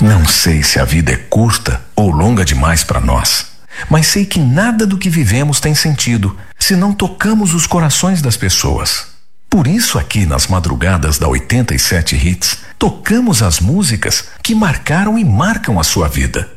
Não sei se a vida é curta ou longa demais para nós, mas sei que nada do que vivemos tem sentido se não tocamos os corações das pessoas. Por isso, aqui nas madrugadas da 87 Hits, tocamos as músicas que marcaram e marcam a sua vida.